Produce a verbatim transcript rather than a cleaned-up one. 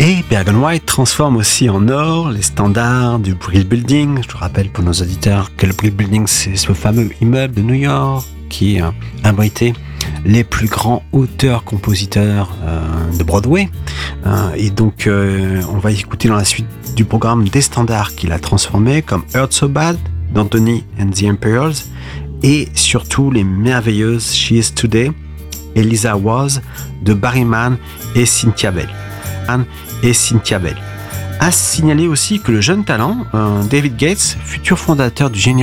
Et Bergen White transforme aussi en or les standards du Brill Building. Je vous rappelle pour nos auditeurs que le Brill Building, c'est ce fameux immeuble de New York qui euh, abritait les plus grands auteurs-compositeurs euh, de Broadway. Euh, et donc, euh, on va écouter dans la suite du programme des standards qu'il a transformés, comme Hurt So Bad d'Anthony and the Imperials, et surtout les merveilleuses She Is Today et Lisa Was de Barry Mann et Cynthia Bell. Anne et Cynthia Bell. À signaler aussi que le jeune talent, euh, David Gates, futur fondateur du génie